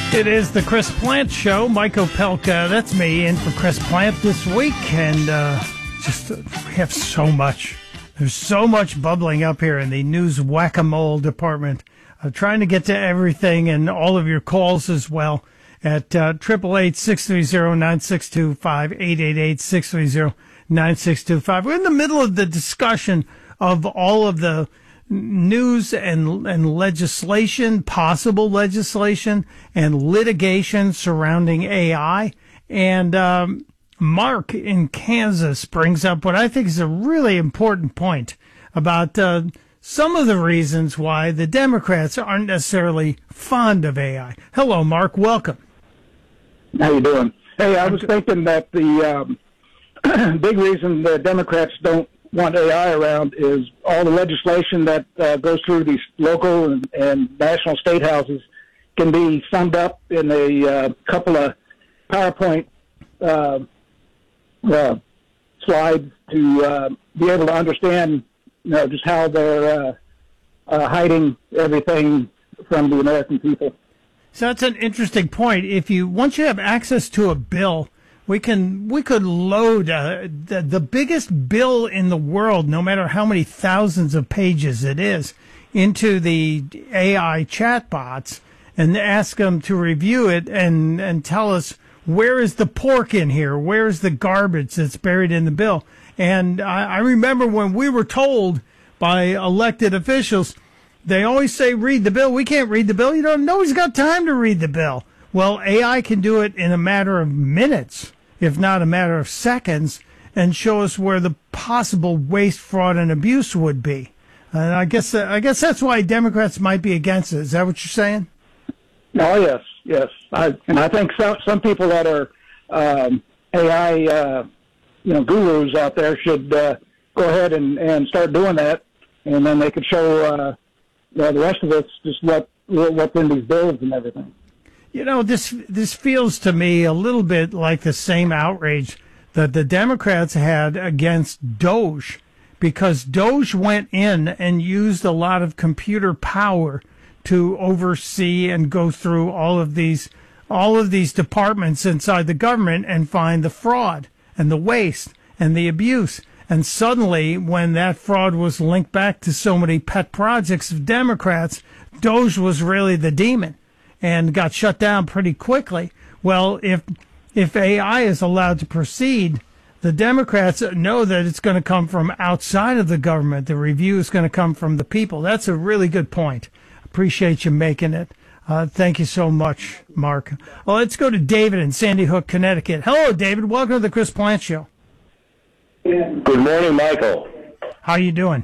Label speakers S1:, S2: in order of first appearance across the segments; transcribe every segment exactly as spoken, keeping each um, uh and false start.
S1: It is the Chris Plant Show. Mike Opelka, that's me, in for Chris Plant this week. And uh, just uh, we have so much. There's so much bubbling up here in the news whack-a-mole department. Uh, trying to get to everything and all of your calls as well at eight eight eight, six three zero, nine six two five, eight eight eight, six three zero, nine six two five. We're in the middle of the discussion of all of the news and and legislation, possible legislation and litigation surrounding A I. And um, Mark in Kansas brings up what I think is a really important point about uh, some of the reasons why the Democrats aren't necessarily fond of A I. Hello, Mark. Welcome.
S2: How you doing? Hey, I was thinking that the um, big reason the Democrats don't want A I around is all the legislation that uh, goes through these local and, and national state houses can be summed up in a uh, couple of PowerPoint uh, uh, slides to uh, be able to understand, you know, just how they're uh, uh, hiding everything from the American people.
S1: So that's an interesting point. If you once you have access to a bill, We can we could load uh, the the biggest bill in the world, no matter how many thousands of pages it is, into the A I chatbots and ask them to review it and and tell us where is the pork in here, where is the garbage that's buried in the bill. And I, I remember when we were told by elected officials, they always say read the bill. We can't read the bill. You don't know. Nobody's got time to read the bill. Well, A I can do it in a matter of minutes, if not a matter of seconds, and show us where the possible waste, fraud, and abuse would be. And I guess uh, I guess that's why Democrats might be against it. Is that what you're saying?
S2: Oh, yes, yes. I, and I think some, some people that are um, A I, uh, you know, gurus out there should uh, go ahead and, and start doing that, and then they could show uh, you know, the rest of us just what what's in these bills and everything.
S1: You know, this this feels to me a little bit like the same outrage that the Democrats had against Doge, because Doge went in and used a lot of computer power to oversee and go through all of these all of these departments inside the government and find the fraud and the waste and the abuse. And suddenly, when that fraud was linked back to so many pet projects of Democrats, Doge was really the demon and got shut down pretty quickly. Well, if if A I is allowed to proceed, the Democrats know that it's going to come from outside of the government. The review is going to come from the people. That's a really good point. Appreciate you making it. Uh, thank you so much, Mark. Well, let's go to David in Sandy Hook, Connecticut. Hello, David. Welcome to the Chris Plant Show.
S3: Good morning, Michael.
S1: How you doing?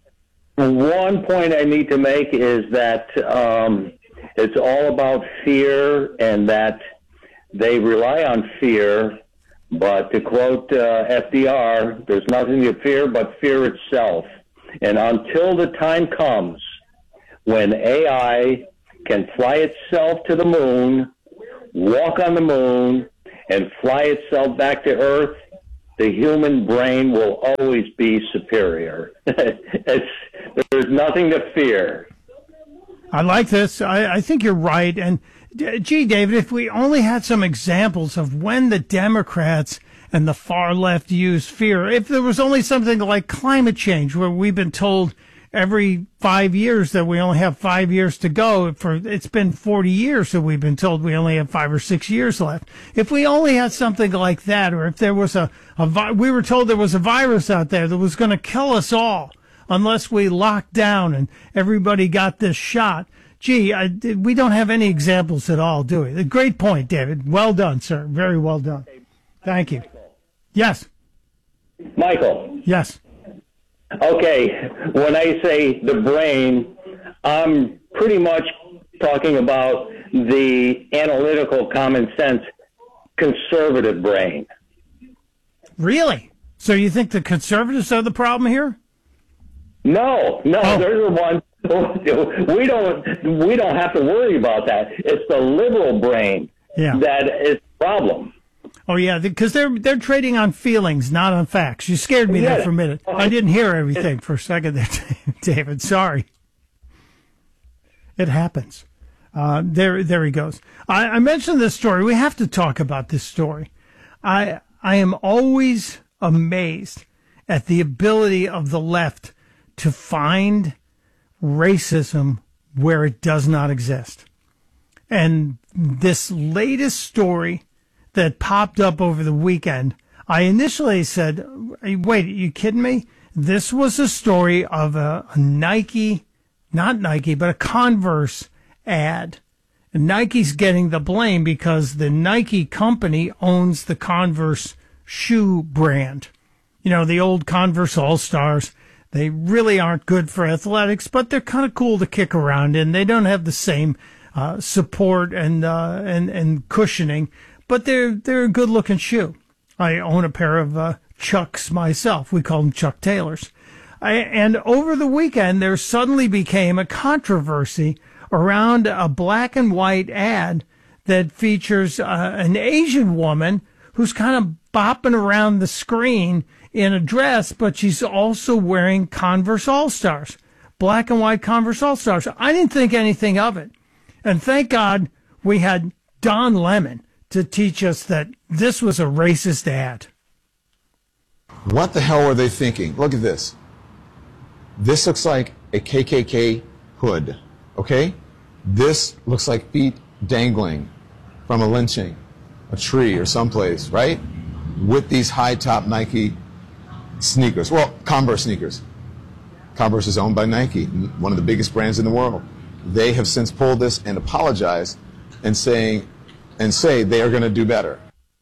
S3: One point I need to make is that um, it's all about fear, and that they rely on fear. But to quote uh, F D R, there's nothing to fear but fear itself. And until the time comes when A I can fly itself to the moon, walk on the moon, and fly itself back to Earth, the human brain will always be superior. it's, there's nothing to fear.
S1: I like this. I, I think you're right. And, gee, David, if we only had some examples of when the Democrats and the far left use fear, if there was only something like climate change, where we've been told every five years that we only have five years to go. For it's been forty years that we've been told we only have five or six years left. If we only had something like that, or if there was a, a vi- we were told there was a virus out there that was going to kill us all unless we locked down and everybody got this shot. Gee, I, we don't have any examples at all, do we? A great point, David. Well done, sir. Very well done. Thank you. Yes.
S3: Michael.
S1: Yes.
S3: Okay, when I say the brain, I'm pretty much talking about the analytical, common sense, conservative brain.
S1: Really? So you think the conservatives are the problem here?
S3: No, no,
S1: oh.
S3: they're the ones. We don't. We don't have to worry about that. It's the liberal brain
S1: yeah.
S3: that is the problem.
S1: Oh yeah, because they're they're trading on feelings, not on facts. You scared me
S3: yeah.
S1: there for a minute. I didn't hear everything for a second there, David. Sorry. It happens. Uh, there, there he goes. I, I mentioned this story. We have to talk about this story. I, I am always amazed at the ability of the left to find racism where it does not exist. And this latest story that popped up over the weekend, I initially said, wait, are you kidding me? This was a story of a, a Nike, not Nike, but a Converse ad. And Nike's getting the blame because the Nike company owns the Converse shoe brand. You know, the old Converse All-Stars. They really aren't good for athletics, but they're kind of cool to kick around in. They don't have the same uh, support and uh, and and cushioning, but they're they're a good-looking shoe. I own a pair of uh, Chucks myself. We call them Chuck Taylors. I, and over the weekend, there suddenly became a controversy around a black and white ad that features uh, an Asian woman who's kind of bopping around the screen in a dress, but she's also wearing Converse All-Stars, black and white Converse All-Stars. I didn't think anything of it. And thank God we had Don Lemon to teach us that this was a racist ad.
S4: What the hell were they thinking? Look at this. This looks like a K K K hood, okay? This looks like feet dangling from a lynching, a tree or someplace, right? With these high-top Nike sneakers. Well, Converse sneakers. Converse is owned by Nike, one of the biggest brands in the world. They have since pulled this and apologized and saying and say they are going to do better.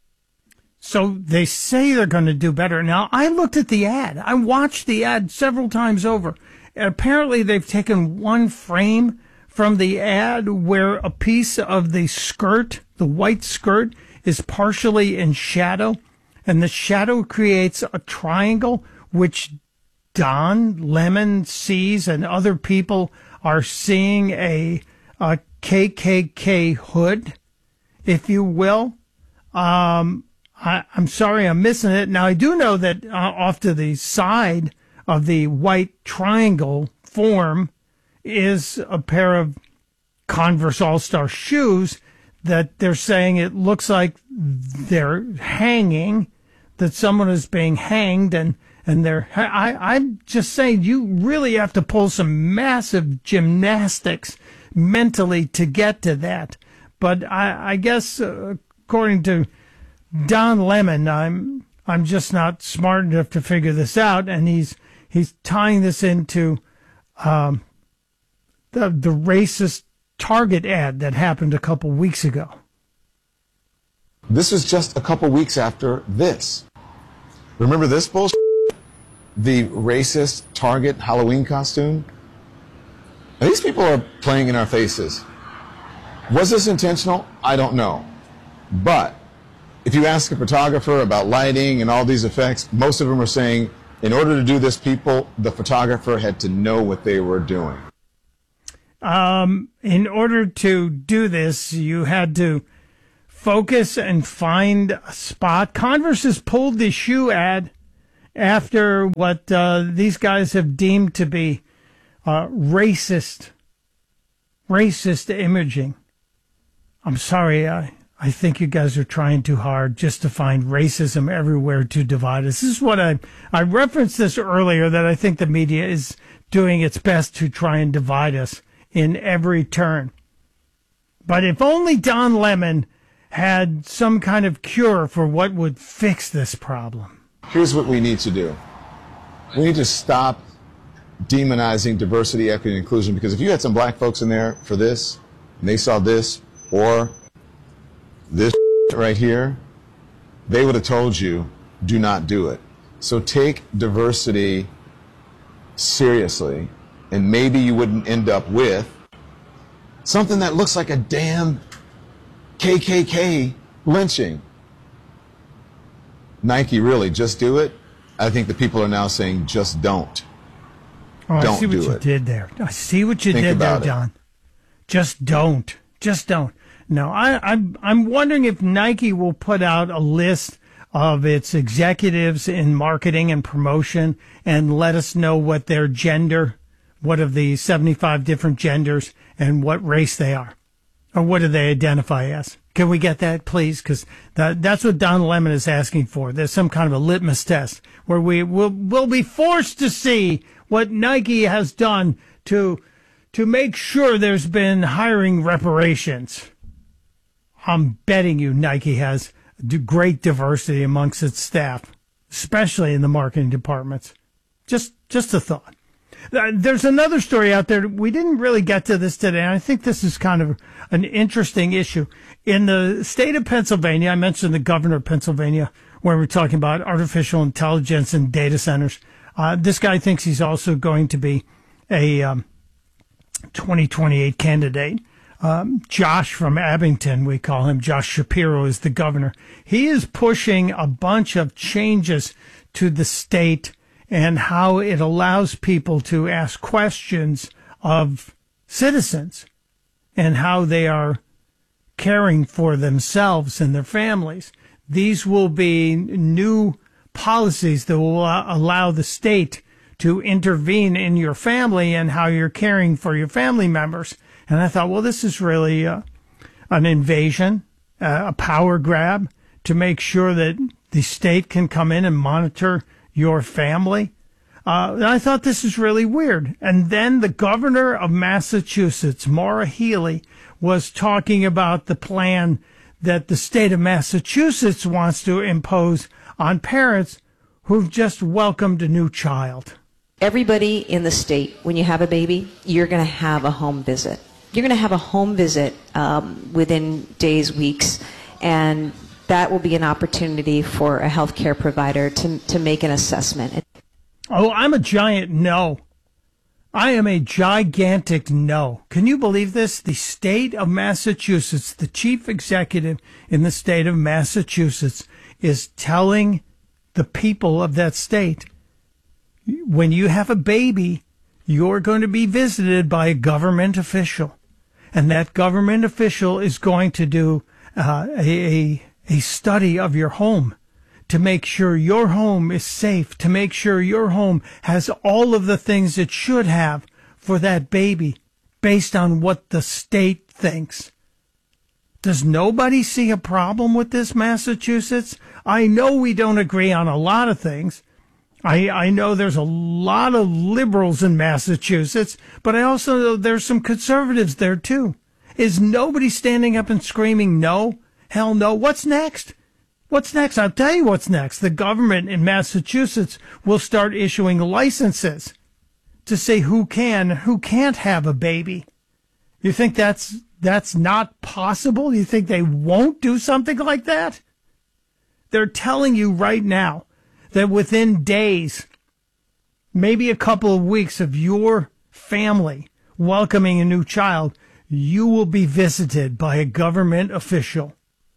S1: So they say they're going to do better. Now, I looked at the ad. I watched the ad several times over. And apparently, they've taken one frame from the ad where a piece of the skirt, the white skirt, is partially in shadow. And the shadow creates a triangle, which Don Lemon sees and other people are seeing a, a K K K hood, if you will. Um, I, I'm sorry I'm missing it. Now, I do know that uh, off to the side of the white triangle form is a pair of Converse All-Star shoes that they're saying it looks like they're hanging, that someone is being hanged, and, and they're, I, I'm just saying you really have to pull some massive gymnastics mentally to get to that. But I, I guess, uh, according to Don Lemon, I'm, I'm just not smart enough to figure this out, and he's, he's tying this into, um, the, the racist Target ad that happened a couple weeks ago.
S4: This is just a couple weeks after this. Remember this bullshit? The racist Target Halloween costume? Now, these people are playing in our faces. Was this intentional? I don't know. But if you ask a photographer about lighting and all these effects, most of them are saying, in order to do this, people, the photographer had to know what they were doing.
S1: Um, in order to do this, you had to focus and find a spot. Converse has pulled the shoe ad after what uh, these guys have deemed to be uh, racist, racist imaging. I'm sorry, I, I think you guys are trying too hard just to find racism everywhere to divide us. This is what I, I referenced this earlier, that I think the media is doing its best to try and divide us in every turn. But if only Don Lemon had some kind of cure for what would fix this problem.
S4: Here's what we need to do. We need to stop demonizing diversity, equity, and inclusion, because if you had some black folks in there for this, and they saw this, or this right here, they would have told you, do not do it. So take diversity seriously, and maybe you wouldn't end up with something that looks like a damn K K K lynching. Nike, really, just do it? I think the people are now saying, just don't.
S1: Oh,
S4: don't
S1: I see what
S4: do
S1: you
S4: it.
S1: did there. I see what you
S4: Think
S1: did there,
S4: about it.
S1: John. Just don't. Just don't. No, I, I'm, I'm wondering if Nike will put out a list of its executives in marketing and promotion and let us know what their gender, what of the seventy-five different genders, and what race they are. Or what do they identify as? Can we get that, please? Because that, that's what Don Lemon is asking for. There's some kind of a litmus test where we will will be forced to see what Nike has done to to make sure there's been hiring reparations. I'm betting you Nike has great diversity amongst its staff, especially in the marketing departments. Just just a thought. There's another story out there. We didn't really get to this today. And I think this is kind of an interesting issue. In the state of Pennsylvania, I mentioned the governor of Pennsylvania, where we're talking about artificial intelligence and data centers. Uh, this guy thinks he's also going to be a um, twenty twenty-eight candidate. Um, Josh from Abington, we call him, Josh Shapiro is the governor. He is pushing a bunch of changes to the state and how it allows people to ask questions of citizens and how they are caring for themselves and their families. These will be new policies that will allow the state to intervene in your family and how you're caring for your family members. And I thought, well, this is really uh, an invasion, uh, a power grab to make sure that the state can come in and monitor your family. Uh, and I thought this is really weird. And then the governor of Massachusetts, Maura Healey, was talking about the plan that the state of Massachusetts wants to impose on parents who've just welcomed a new child.
S5: Everybody in the state, when you have a baby, you're going to have a home visit. You're going to have a home visit um, within days, weeks, and that will be an opportunity for a healthcare provider to to make an assessment.
S1: Oh, I'm a giant no. I am a gigantic no. Can you believe this? The state of Massachusetts, the chief executive in the state of Massachusetts, is telling the people of that state, when you have a baby, you're going to be visited by a government official. And that government official is going to do uh, a, a study of your home to make sure your home is safe, to make sure your home has all of the things it should have for that baby based on what the state thinks. Does nobody see a problem with this, Massachusetts? I know we don't agree on a lot of things. I, I know there's a lot of liberals in Massachusetts, but I also know there's some conservatives there too. Is nobody standing up and screaming no? Hell no. What's next? What's next? I'll tell you what's next. The government in Massachusetts will start issuing licenses to say who can, who can't have a baby. You think that's, that's not possible? You think they won't do something like that? They're telling you right now that within days, maybe a couple of weeks of your family welcoming a new child, you will be visited by a government official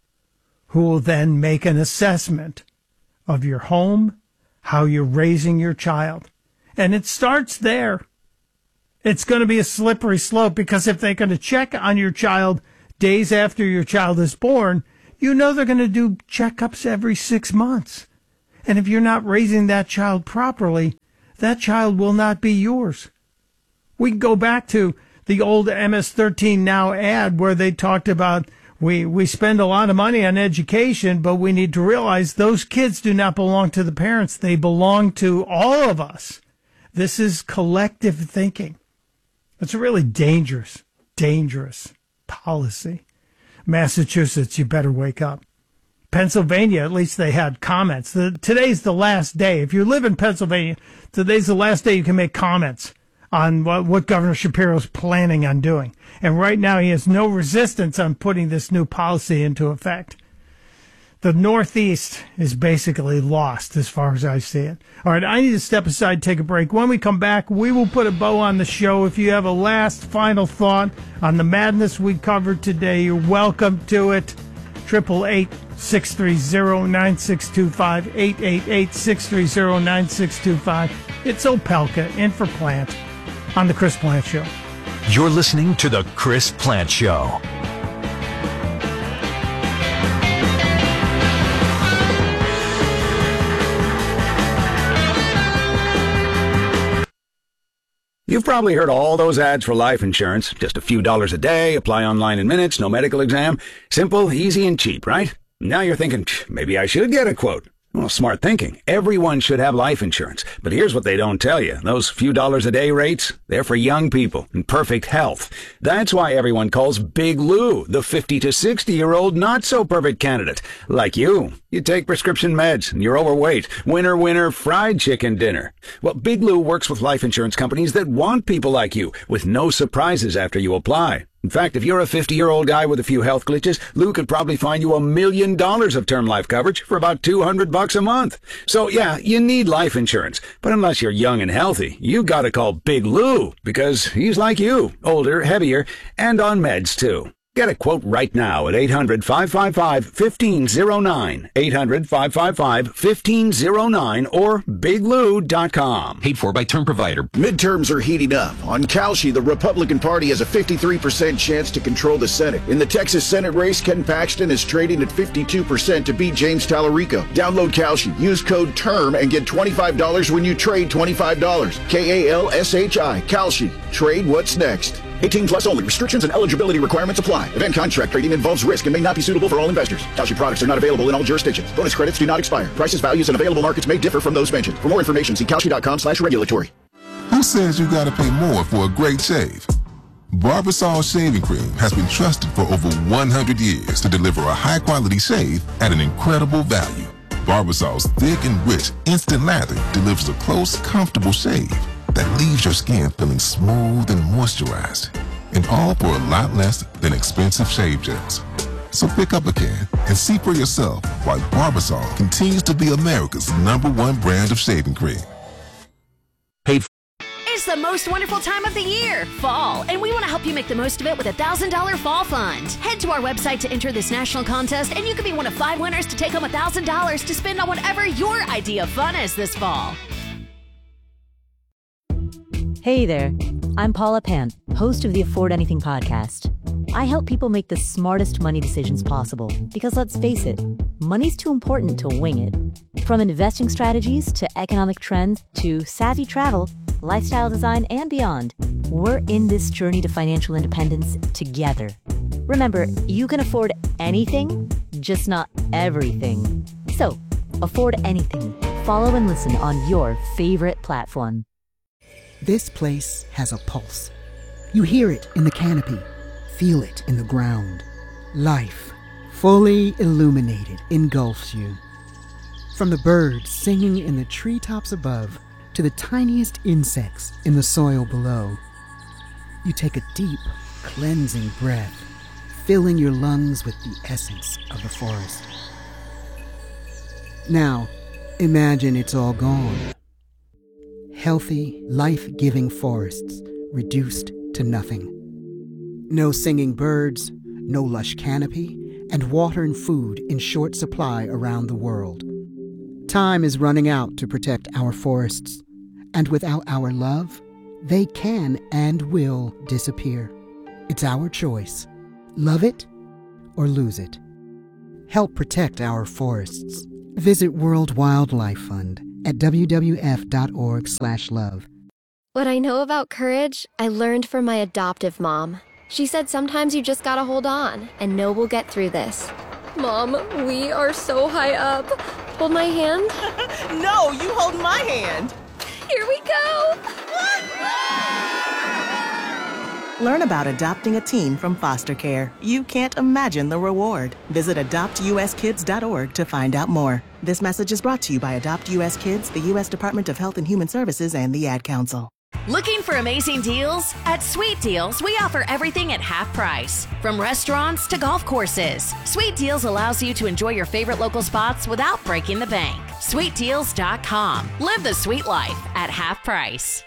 S1: who will then make an assessment of your home, how you're raising your child. And it starts there. It's going to be a slippery slope because if they're going to check on your child days after your child is born, you know they're going to do checkups every six months. And if you're not raising that child properly, that child will not be yours. We can go back to the old M S thirteen Now ad where they talked about we, we spend a lot of money on education, but we need to realize those kids do not belong to the parents. They belong to all of us. This is collective thinking. It's a really dangerous, dangerous policy. Massachusetts, you better wake up. Pennsylvania, at least they had comments. The, today's the last day. If you live in Pennsylvania, today's the last day you can make comments on what, what Governor Shapiro's planning on doing. And right now he has no resistance on putting this new policy into effect. The Northeast is basically lost as far as I see it. All right, I need to step aside, take a break. When we come back, we will put a bow on the show. If you have a last final thought on the madness we covered today, you're welcome to it. eight eight eight, six three zero, nine six two five, eight eight eight, six three zero, nine six two five. It's Opelka in for Plant on The Chris Plant Show.
S6: You're listening to The Chris Plant Show.
S7: You've probably heard all those ads for life insurance. Just a few dollars a day, apply online in minutes, no medical exam. Simple, easy, and cheap, right? Now you're thinking, maybe I should get a quote. Well, smart thinking. Everyone should have life insurance. But here's what they don't tell you. Those few dollars a day rates, they're for young people in perfect health. That's why everyone calls Big Lou the fifty to sixty-year-old not-so-perfect candidate. Like you. You take prescription meds, and you're overweight. Winner, winner, fried chicken dinner. Well, Big Lou works with life insurance companies that want people like you, with no surprises after you apply. In fact, if you're a fifty-year-old guy with a few health glitches, Lou could probably find you a million dollars of term life coverage for about two hundred bucks a month. So yeah, you need life insurance. But unless you're young and healthy, you gotta call Big Lou, because he's like you, older, heavier, and on meds too. Get a quote right now at eight hundred, five five five, one five zero nine, eight hundred, five five five, one five zero nine, or big lou dot com.
S8: Paid for by Term Provider.
S9: Midterms are heating up. On Kalshi, the Republican Party has a fifty-three percent chance to control the Senate. In the Texas Senate race, Ken Paxton is trading at fifty-two percent to beat James Tallarico. Download Kalshi, use code TERM, and get twenty-five dollars when you trade twenty-five dollars. K A L S H I, Kalshi. Trade what's next. eighteen plus only. Restrictions and eligibility requirements apply. Event contract trading involves risk and may not be suitable for all investors. Kalshi products are not available in all jurisdictions. Bonus credits do not expire. Prices, values, and available markets may differ from those mentioned. For more information, see Kalshi.com slash regulatory.
S10: Who says you gotta pay more for a great shave? Barbasol Shaving Cream has been trusted for over one hundred years to deliver a high-quality shave at an incredible value. Barbasol's thick and rich instant lather delivers a close, comfortable shave that leaves your skin feeling smooth and moisturized, and all for a lot less than expensive shave gels. So pick up a can and see for yourself why Barbasol continues to be America's number one brand of shaving cream.
S8: Paid for.
S11: It's the most wonderful time of the year, fall, and we want to help you make the most of it with a one thousand dollars Fall Fund. Head to our website to enter this national contest, and you could be one of five winners to take home one thousand dollars to spend on whatever your idea of fun is this fall.
S12: Hey there, I'm Paula Pant, host of the Afford Anything podcast. I help people make the smartest money decisions possible because, let's face it, money's too important to wing it. From investing strategies to economic trends to savvy travel, lifestyle design, and beyond, we're in this journey to financial independence together. Remember, you can afford anything, just not everything. So, afford anything. Follow and listen on your favorite platform.
S13: This place has a pulse. You hear it in the canopy, feel it in the ground. Life, fully illuminated, engulfs you. From the birds singing in the treetops above to the tiniest insects in the soil below, you take a deep, cleansing breath, filling your lungs with the essence of the forest. Now, imagine it's all gone. Healthy, life-giving forests reduced to nothing. No singing birds, no lush canopy, and water and food in short supply around the world. Time is running out to protect our forests, and without our love, they can and will disappear. It's our choice. Love it or lose it. Help protect our forests. Visit World Wildlife Fund at w w f dot org slash love.
S14: What I know about courage, I learned from my adoptive mom. She said sometimes you just gotta hold on and know we'll get through this. Mom, we are so high up. Hold my hand.
S15: No, you hold my hand.
S14: Here we go.
S15: Learn about adopting a teen from foster care. You can't imagine the reward. Visit adopt u s kids dot org to find out more. This message is brought to you by Adopt U S Kids, the U S Department of Health and Human Services, and the Ad Council.
S11: Looking for amazing deals? At Sweet Deals, we offer everything at half price. From restaurants to golf courses, Sweet Deals allows you to enjoy your favorite local spots without breaking the bank. sweet deals dot com. Live the sweet life at half price.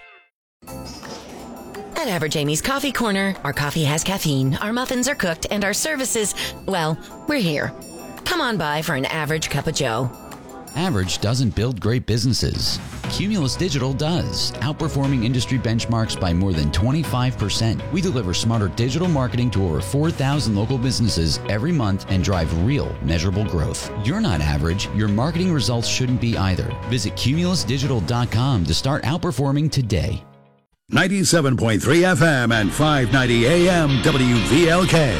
S16: At Average Amy's Coffee Corner, our coffee has caffeine, our muffins are cooked, and our services, well, we're here. Come on by for an average cup of joe.
S17: Average doesn't build great businesses. Cumulus Digital does, outperforming industry benchmarks by more than twenty-five percent. We deliver smarter digital marketing to over four thousand local businesses every month and drive real, measurable growth. You're not average. Your marketing results shouldn't be either. Visit cumulus digital dot com to start outperforming today.
S7: ninety-seven point three F M and five ninety A M W V L K.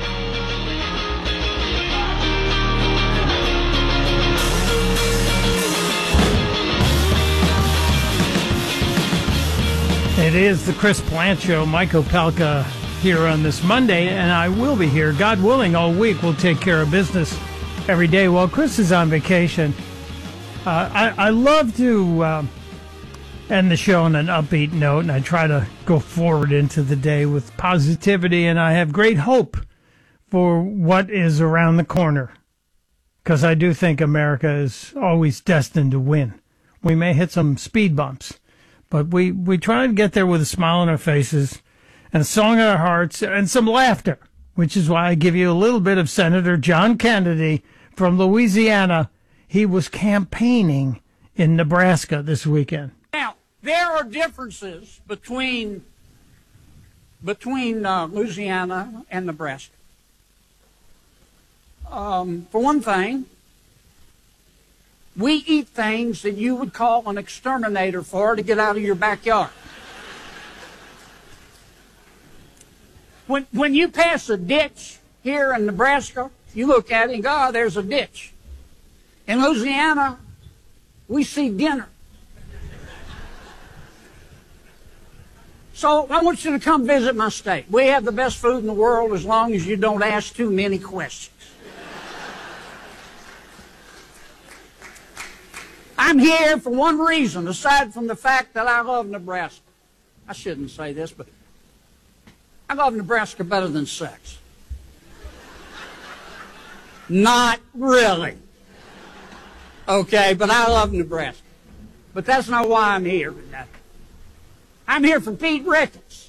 S1: It is the Chris Plant Show. Mike Opelka here on this Monday, and I will be here, God willing, all week. We'll take care of business every day while Chris is on vacation. Uh, I, I love to uh, end the show on an upbeat note, and I try to go forward into the day with positivity, and I have great hope for what is around the corner, because I do think America is always destined to win. We may hit some speed bumps, but we, we try to get there with a smile on our faces and a song in our hearts and some laughter, which is why I give you a little bit of Senator John Kennedy from Louisiana. He was campaigning in Nebraska this weekend.
S18: Now, there are differences between, between uh, Louisiana and Nebraska. Um, for one thing, we eat things that you would call an exterminator for to get out of your backyard. When, when you pass a ditch here in Nebraska, you look at it and go, oh, there's a ditch. In Louisiana, we see dinner. So I want you to come visit my state. We have the best food in the world as long as you don't ask too many questions. I'm here for one reason, aside from the fact that I love Nebraska. I shouldn't say this, but I love Nebraska better than sex. Not really. Okay, but I love Nebraska. But that's not why I'm here today. I'm here for Pete Ricketts.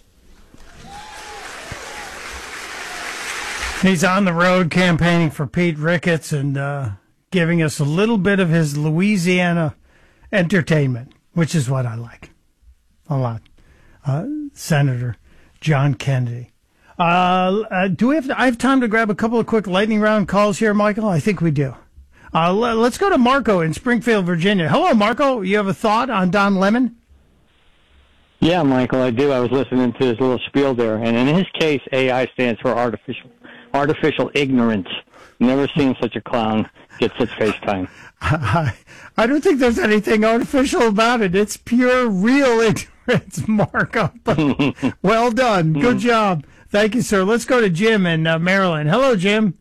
S1: He's on the road campaigning for Pete Ricketts and uh, giving us a little bit of his Louisiana entertainment, which is what I like a lot. Uh, Senator John Kennedy. Uh, uh, do we have? To, I have time to grab a couple of quick lightning round calls here, Michael? I think we do. Uh, let's go to Marco in Springfield, Virginia. Hello, Marco. You have a thought on Don Lemon?
S19: Yeah, Michael, I do. I was listening to his little spiel there, and in his case, A I stands for artificial artificial ignorance. Never seen such a clown get such face time.
S1: I, I don't think there's anything artificial about it. It's pure, real ignorance, Marco. Well done. Good job. Thank you, sir. Let's go to Jim in uh, Maryland. Hello, Jim.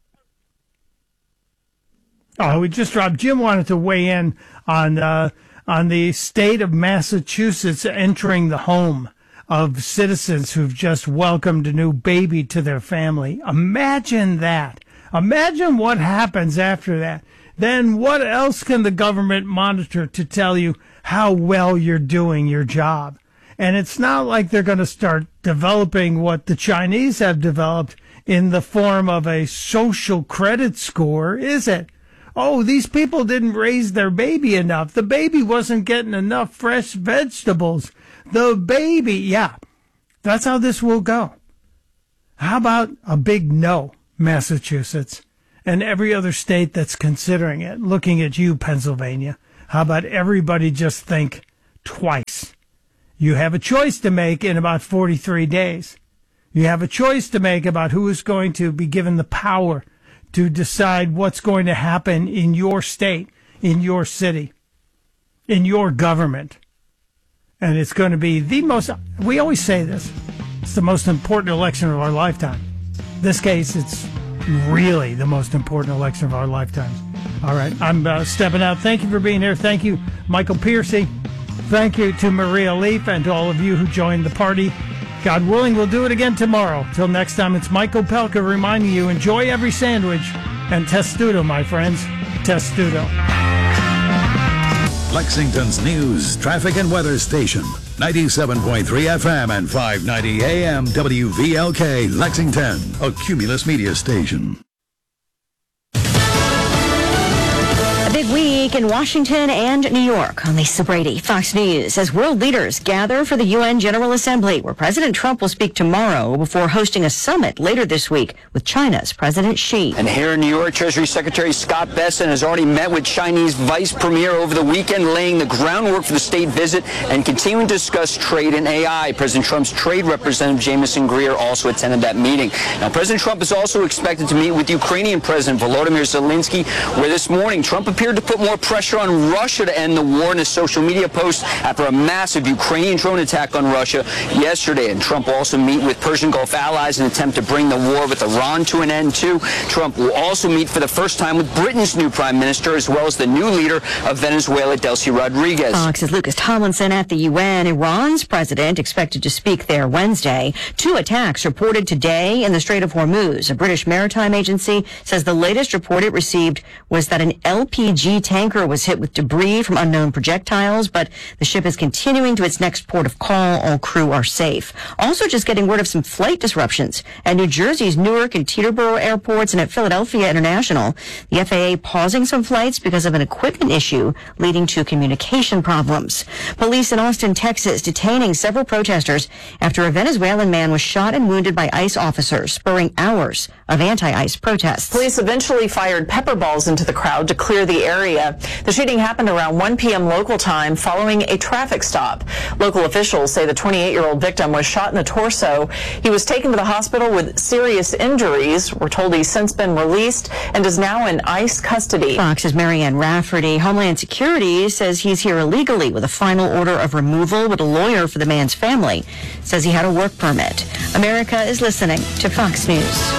S1: Oh, we just dropped. Jim wanted to weigh in on uh, on the state of Massachusetts entering the home of citizens who've just welcomed a new baby to their family. Imagine that. Imagine what happens after that. Then what else can the government monitor to tell you how well you're doing your job? And it's not like they're going to start developing what the Chinese have developed in the form of a social credit score, is it? Oh, these people didn't raise their baby enough. The baby wasn't getting enough fresh vegetables. The baby, yeah, that's how this will go. How about a big no, Massachusetts, and every other state that's considering it, looking at you, Pennsylvania? How about everybody just think twice? You have a choice to make in about forty-three days. You have a choice to make about who is going to be given the power to decide what's going to happen in your state, in your city, in your government. And it's going to be the most, we always say this, it's the most important election of our lifetime. In this case, it's really the most important election of our lifetimes. All right, I'm uh, stepping out. Thank you for being here. Thank you, Michael Piercy. Thank you to Maria Leaf and to all of you who joined the party. God willing, we'll do it again tomorrow. Till next time, it's Mike Opelka reminding you, enjoy every sandwich and testudo, my friends. Testudo.
S7: Lexington's news, traffic, and weather station. ninety-seven point three F M and five ninety A M W V L K, Lexington, a Cumulus media station.
S20: big week in Washington and New York. On Lisa Brady, Fox News, as world leaders gather for the U N General Assembly, where President Trump will speak tomorrow before hosting a summit later this week with China's President Xi.
S21: And here in New York, Treasury Secretary Scott Bessent has already met with Chinese Vice Premier over the weekend, laying the groundwork for the state visit and continuing to discuss trade and A I. President Trump's trade representative Jameson Greer also attended that meeting. Now, President Trump is also expected to meet with Ukrainian President Volodymyr Zelensky, where this morning Trump appeared to put more pressure on Russia to end the war in a social media post after a massive Ukrainian drone attack on Russia yesterday. And Trump will also meet with Persian Gulf allies in an attempt to bring the war with Iran to an end, too. Trump will also meet for the first time with Britain's new prime minister, as well as the new leader of Venezuela, Delcy Rodriguez.
S20: Fox's Lucas Tomlinson at the U N. Iran's president expected to speak there Wednesday. Two attacks reported today in the Strait of Hormuz. A British maritime agency says the latest report it received was that an L P G tanker was hit with debris from unknown projectiles, but the ship is continuing to its next port of call. All crew are safe. Also just getting word of some flight disruptions at New Jersey's Newark and Teterboro airports and at Philadelphia International. The F A A pausing some flights because of an equipment issue leading to communication problems. Police in Austin, Texas, detaining several protesters after a Venezuelan man was shot and wounded by ICE officers, spurring hours of anti-ICE protests.
S22: Police eventually fired pepper balls into the crowd to clear the area. The shooting happened around one p.m. local time following a traffic stop. Local officials say the twenty-eight-year-old victim was shot in the torso. He was taken to the hospital with serious injuries. We're told he's since been released and is now in ICE custody.
S20: Fox's Marianne Rafferty. Homeland Security says he's here illegally with a final order of removal, but a lawyer for the man's family says he had a work permit. America is listening to Fox News.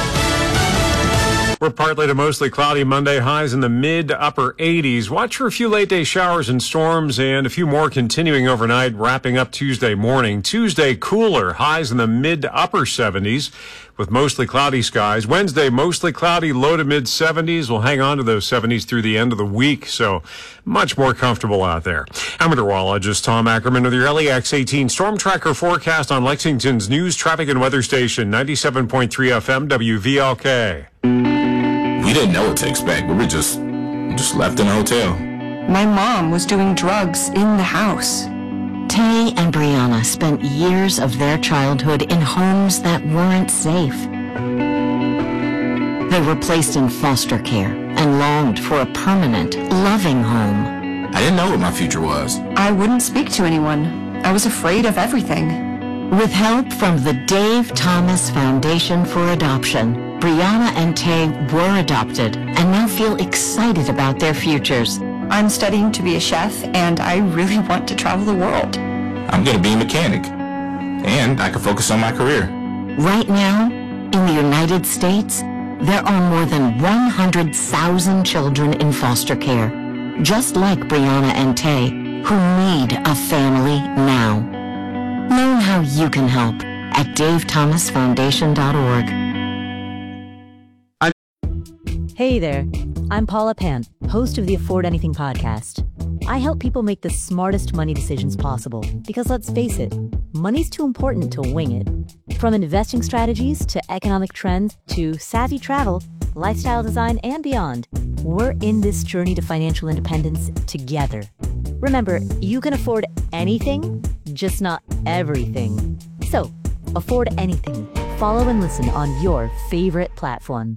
S23: We're partly to mostly cloudy Monday, highs in the mid to upper eighties. Watch for a few late day showers and storms and a few more continuing overnight, wrapping up Tuesday morning. Tuesday cooler, highs in the mid to upper seventies with mostly cloudy skies. Wednesday, mostly cloudy, low to mid seventies. We'll hang on to those seventies through the end of the week, so much more comfortable out there. I'm meteorologist Tom Ackerman with your L E X eighteen Storm Tracker forecast on Lexington's news, traffic, and weather station, ninety-seven point three F M W V L K.
S24: We didn't know what to expect. We were just, just left in a hotel.
S25: My mom was doing drugs in the house.
S12: Tay and Brianna spent years of their childhood in homes that weren't safe. They were placed in foster care and longed for a permanent, loving home.
S24: I didn't know what my future was.
S25: I wouldn't speak to anyone. I was afraid of everything.
S12: With help from the Dave Thomas Foundation for Adoption, Brianna and Tay were adopted and now feel excited about their futures.
S25: I'm studying to be a chef, and I really want to travel the world.
S24: I'm going to be a mechanic, and I can focus on my career.
S12: Right now, in the United States, there are more than one hundred thousand children in foster care, just like Brianna and Tay, who need a family now. Learn how you can help at dave thomas foundation dot org. Hey there, I'm Paula Pant, host of the Afford Anything podcast. I help people make the smartest money decisions possible because, let's face it, money's too important to wing it. From investing strategies to economic trends to savvy travel, lifestyle design, and beyond, we're in this journey to financial independence together. Remember, you can afford anything, just not everything. So, afford anything. Follow and listen on your favorite platform.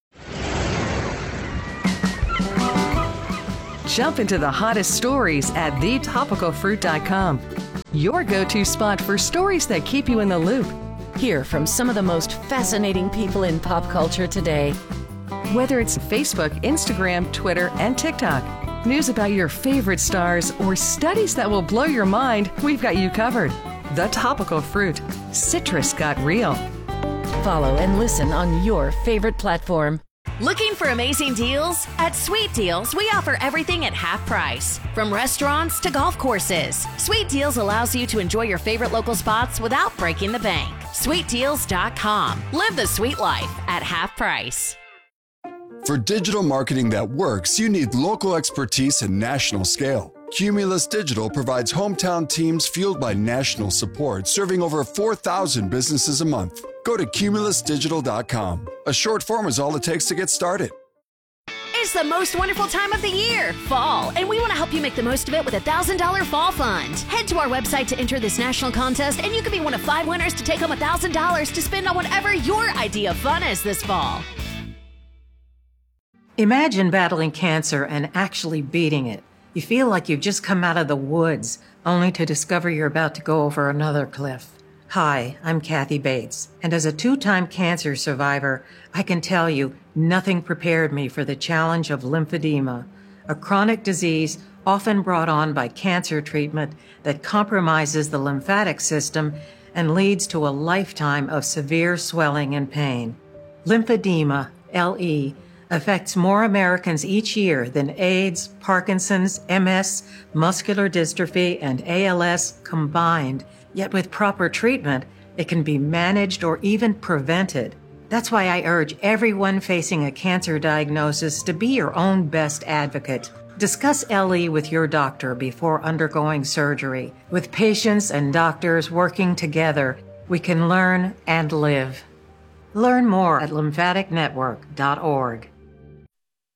S26: Jump into the hottest stories at the topical fruit dot com. Your go-to spot for stories that keep you in the loop.
S16: Hear from some of the most fascinating people in pop culture today.
S26: Whether it's Facebook, Instagram, Twitter, and TikTok, news about your favorite stars, or studies that will blow your mind, we've got you covered. The Topical Fruit. Citrus got real.
S16: Follow and listen on your favorite platform.
S11: Looking for amazing deals? At Sweet Deals, we offer everything at half price. From restaurants to golf courses, Sweet Deals allows you to enjoy your favorite local spots without breaking the bank. sweet deals dot com. Live the sweet life at half price.
S27: For digital marketing that works, you need local expertise and national scale. Cumulus Digital provides hometown teams fueled by national support, serving over four thousand businesses a month. Go to cumulus digital dot com. A short form is all it takes to get started.
S11: It's the most wonderful time of the year, fall, and we want to help you make the most of it with a one thousand dollars Fall Fund. Head to our website to enter this national contest, and you could be one of five winners to take home one thousand dollars to spend on whatever your idea of fun is this fall.
S2: Imagine battling cancer and actually beating it. You feel like you've just come out of the woods, only to discover you're about to go over another cliff. Hi, I'm Kathy Bates, and as a two-time cancer survivor, I can tell you nothing prepared me for the challenge of lymphedema, a chronic disease often brought on by cancer treatment that compromises the lymphatic system and leads to a lifetime of severe swelling and pain. Lymphedema, L E, affects more Americans each year than AIDS, Parkinson's, M S, muscular dystrophy, and A L S combined. Yet with proper treatment, it can be managed or even prevented. That's why I urge everyone facing a cancer diagnosis to be your own best advocate. Discuss L E with your doctor before undergoing surgery. With patients and doctors working together, we can learn and live. Learn more at lymphatic network dot org.